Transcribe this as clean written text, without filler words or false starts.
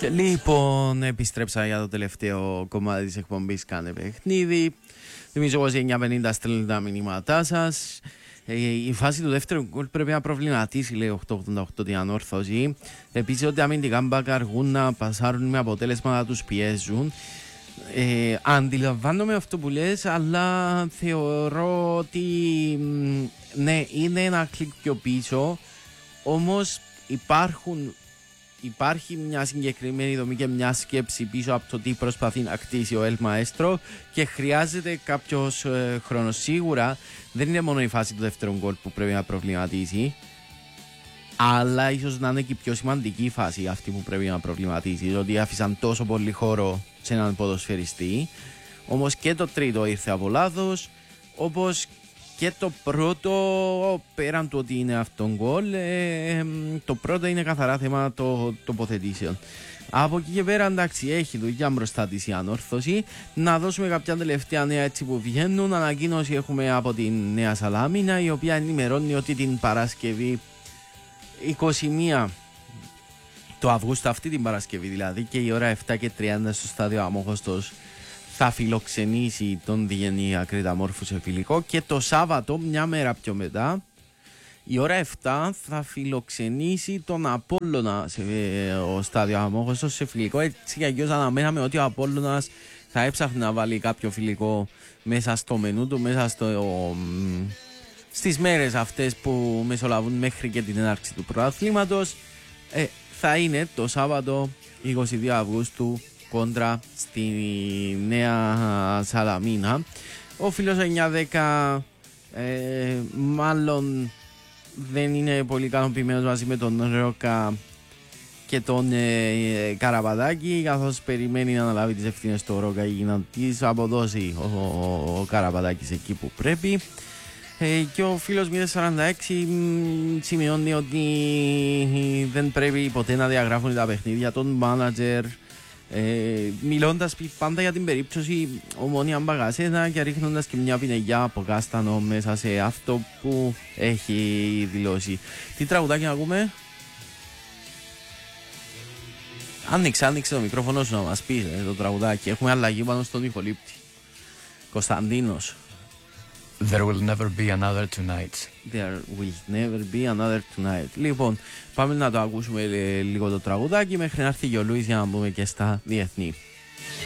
Λοιπόν, επιστρέψα για το τελευταίο κομμάτι της εκπομπής Κάνε Παιχνίδι. Θυμίζω πως 9:50 στέλνουν τα μηνύματά σας. Η φάση του δεύτερου γκολ πρέπει να προβληματίσει, λέει 888 την ανόρθωση. Επίσης ότι αμυντικά μπακ αργούν να πασάρουν με αποτέλεσμα να τους πιέζουν. Αντιλαμβάνομαι αυτό που λες, αλλά θεωρώ ότι ναι, είναι ένα κλικ πιο πίσω. Όμως υπάρχει μια συγκεκριμένη δομή και μια σκέψη πίσω από το τι προσπαθεί να κτίσει ο Ελ Μαέστρο και χρειάζεται κάποιος χρόνος. Σίγουρα δεν είναι μόνο η φάση του δεύτερου γκολ που πρέπει να προβληματίσει, αλλά ίσως να είναι και η πιο σημαντική φάση αυτή που πρέπει να προβληματίσει, ότι άφησαν τόσο πολύ χώρο σε έναν ποδοσφαιριστή. Όμως και το τρίτο ήρθε από λάθος, όπως και το πρώτο, πέραν του ότι είναι αυτόν γκολ, το πρώτο είναι καθαρά θέμα τοποθετήσεων. Από εκεί και πέρα, εντάξει, έχει δουλειά μπροστά της η ανόρθωση. Να δώσουμε κάποια τελευταία νέα έτσι που βγαίνουν. Ανακοίνωση έχουμε από την Νέα Σαλάμινα, η οποία ενημερώνει ότι την Παρασκευή 21 το Αυγούστου, αυτή την Παρασκευή δηλαδή, και η ώρα 7:30 στο στάδιο Αμόχωστος θα φιλοξενήσει τον Διγενή Ακριταμόρφου σε φιλικό, και το Σάββατο, μια μέρα πιο μετά, η ώρα 7 θα φιλοξενήσει τον Απόλλωνα ο στάδιο Αμόχωστος σε φιλικό. Έτσι κι αλλιώς αναμέναμε ότι ο Απόλλωνας θα έψαχνε να βάλει κάποιο φιλικό μέσα στο μενού του, μέσα στις μέρες αυτές που μεσολαβούν μέχρι και την έναρξη του πρωταθλήματος. Θα είναι το Σάββατο 22 Αυγούστου κόντρα στη Νέα Σαλαμίνα. Ο φίλος 910 μάλλον δεν είναι πολύ ικανοποιημένος μαζί με τον Ρόκα και τον Καραπατάκη, καθώς περιμένει να αναλάβει τις ευθύνες του Ρόκα για να τις αποδώσει ο Καραπατάκης εκεί που πρέπει. Και ο φίλος 046 σημειώνει ότι δεν πρέπει ποτέ να διαγράφουν τα παιχνίδια των μάνατζερ, μιλώντας πάντα για την περίπτωση Ομόνοια Μπαγασένα και ρίχνοντας και μια πινεγιά από κάστανο μέσα σε αυτό που έχει δηλώσει. Τι τραγουδάκι να ακούμε? Άνοιξε το μικρόφωνο σου να μας πεις το τραγουδάκι. Έχουμε αλλαγή πάνω στον ηχολήπτη. Κωνσταντίνος. There will never be another tonight. There will never be another tonight. Λοιπόν, πάμε να το ακούσουμε λίγο το τραγουδάκι μέχρι να έρθει και ο Λουίς για να μπούμε και στα διεθνή.